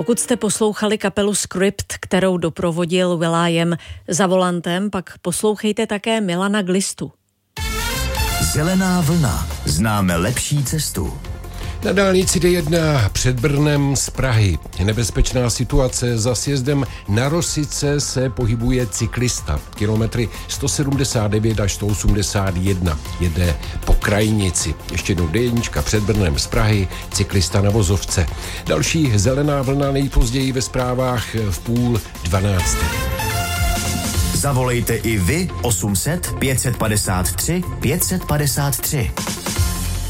Pokud jste poslouchali kapelu Script, kterou doprovodil Will.i.am za volantem, pak poslouchejte také Milana Glistu. Zelená vlna. Známe lepší cestu. Na dálnici D1 před Brnem z Prahy. Nebezpečná situace. Za sjezdem na Rosice se pohybuje cyklista. Kilometry 179 až 181. Jede po krajnici. Ještě jednou D1 před Brnem z Prahy. Cyklista na vozovce. Další zelená vlna nejpozději ve zprávách v 11:30. Zavolejte i vy 800 553 553.